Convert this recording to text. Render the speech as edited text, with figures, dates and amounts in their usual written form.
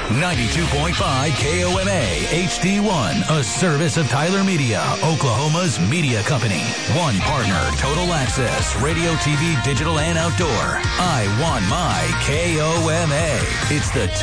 92.5 KOMA HD1, a service of Tyler Media, Oklahoma's media company. One partner, Total Access, radio, TV, digital, and outdoor. I want my KOMA. It's the